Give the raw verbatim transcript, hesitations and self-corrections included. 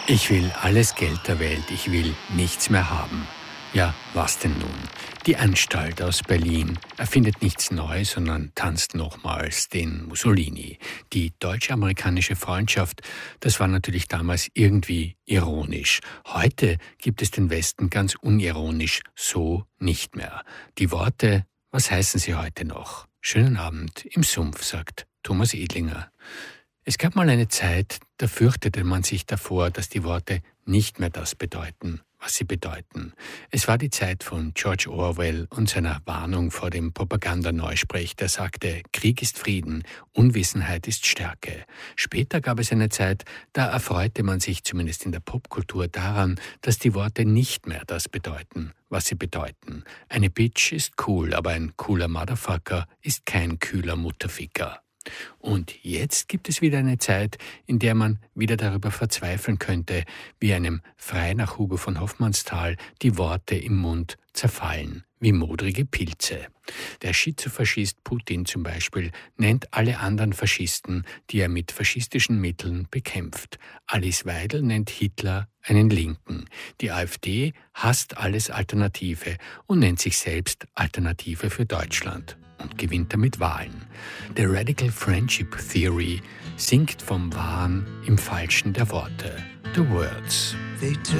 Ich will alles Geld der Welt, ich will nichts mehr haben. Ja, was denn nun? Die Anstalt aus Berlin erfindet nichts Neues, sondern tanzt nochmals den Mussolini. Die deutsch-amerikanische Freundschaft, das war natürlich damals irgendwie ironisch. Heute gibt es den Westen ganz unironisch so nicht mehr. Die Worte, was heißen sie heute noch? Schönen Abend im Sumpf, sagt Thomas Edlinger. Es gab mal eine Zeit, da fürchtete man sich davor, dass die Worte nicht mehr das bedeuten, was sie bedeuten. Es war die Zeit von George Orwell und seiner Warnung vor dem Propagandaneusprech, der sagte, Krieg ist Frieden, Unwissenheit ist Stärke. Später gab es eine Zeit, da erfreute man sich zumindest in der Popkultur daran, dass die Worte nicht mehr das bedeuten, was sie bedeuten. Eine Bitch ist cool, aber ein cooler Motherfucker ist kein kühler Mutterficker. Und jetzt gibt es wieder eine Zeit, in der man wieder darüber verzweifeln könnte, wie einem frei nach Hugo von Hofmannsthal die Worte im Mund zerfallen, wie modrige Pilze. Der Schizofaschist Putin zum Beispiel nennt alle anderen Faschisten, die er mit faschistischen Mitteln bekämpft. Alice Weidel nennt Hitler einen Linken. Die AfD hasst alles Alternative und nennt sich selbst Alternative für Deutschland und gewinnt damit Wahlen. Der Radical Friendship Theory singt vom Wahren im Falschen der Worte. The Words. They took